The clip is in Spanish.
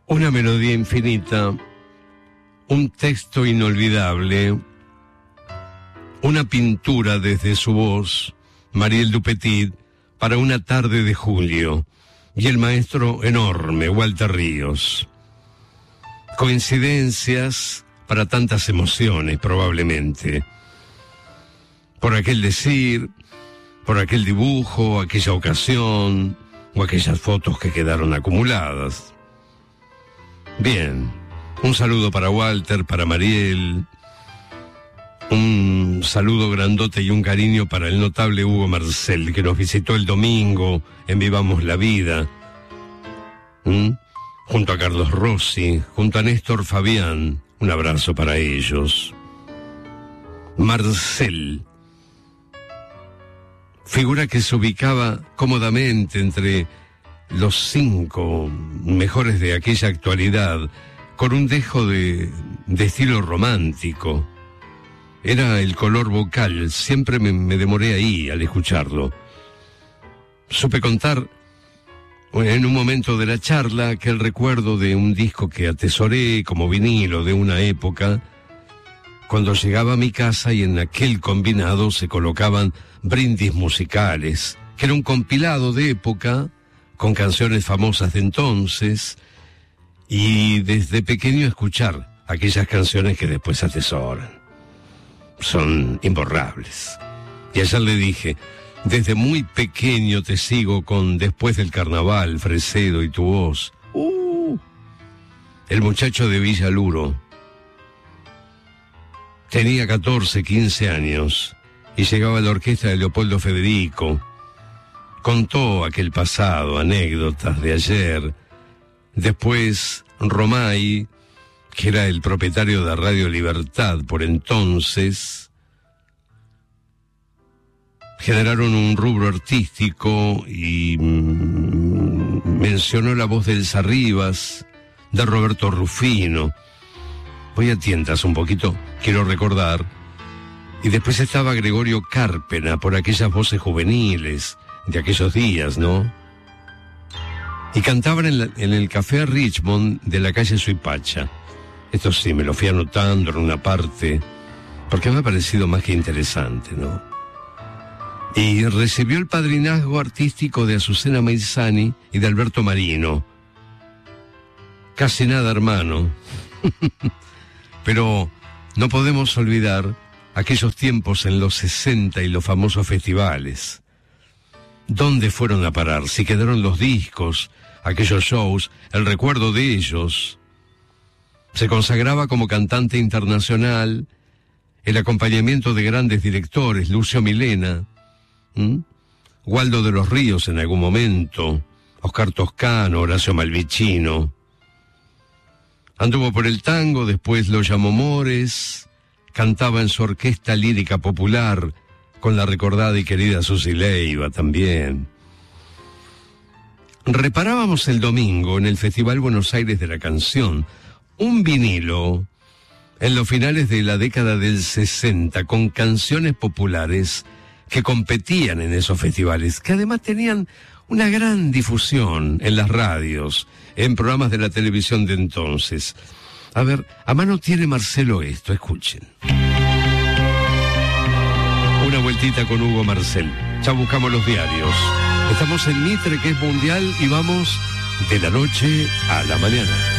Una melodía infinita, un texto inolvidable, una pintura desde su voz, Mariel Dupetit, para una tarde de julio, y el maestro enorme, Walter Ríos. Coincidencias para tantas emociones, probablemente. Por aquel decir, por aquel dibujo, aquella ocasión, o aquellas fotos que quedaron acumuladas. Bien, un saludo para Walter, para Mariel, un saludo grandote y un cariño para el notable Hugo Marcel, que nos visitó el domingo en Vivamos la Vida, junto a Carlos Rossi, junto a Néstor Fabián, un abrazo para ellos. Marcel, figura que se ubicaba cómodamente entre los 5 mejores de aquella actualidad, con un dejo de estilo romántico. Era el color vocal, siempre me demoré ahí al escucharlo. Supe contar en un momento de la charla aquel recuerdo de un disco que atesoré como vinilo de una época, cuando llegaba a mi casa y en aquel combinado se colocaban brindis musicales, que era un compilado de época, con canciones famosas de entonces, y desde pequeño escuchar aquellas canciones que después atesoran. Son imborrables. Y ayer le dije, desde muy pequeño te sigo con Después del Carnaval, Fresedo y tu voz. El muchacho de Villaluro. Tenía 14, 15 años y llegaba a la orquesta de Leopoldo Federico. Contó aquel pasado, anécdotas de ayer. Después, Romay, que era el propietario de Radio Libertad por entonces, generaron un rubro artístico y mencionó la voz de Elsa Rivas, de Roberto Rufino. Voy a tientas un poquito, quiero recordar. Y después estaba Gregorio Cárpena, por aquellas voces juveniles de aquellos días, ¿no? Y cantaban en el Café Richmond de la calle Suipacha. Esto sí, me lo fui anotando en una parte, porque me ha parecido más que interesante, ¿no? Y recibió el padrinazgo artístico de Azucena Maizani y de Alberto Marino. Casi nada hermano. Pero no podemos olvidar aquellos tiempos en los 60 y los famosos festivales. ¿Dónde fueron a parar? Si quedaron los discos, aquellos shows, el recuerdo de ellos. Se consagraba como cantante internacional, el acompañamiento de grandes directores, Lucio Milena, Waldo de los Ríos en algún momento, Oscar Toscano, Horacio Malvicino. Anduvo por el tango, después lo llamó Mores, cantaba en su orquesta lírica popular, con la recordada y querida Susi Leiva también. Reparábamos el domingo en el Festival Buenos Aires de la Canción, un vinilo en los finales de la década del 60 con canciones populares que competían en esos festivales, que además tenían una gran difusión en las radios, en programas de la televisión de entonces. A ver, a mano tiene Marcelo esto, escuchen. Una vueltita con Hugo Marcel. Ya buscamos los diarios. Estamos en Mitre, que es mundial, y vamos de la noche a la mañana.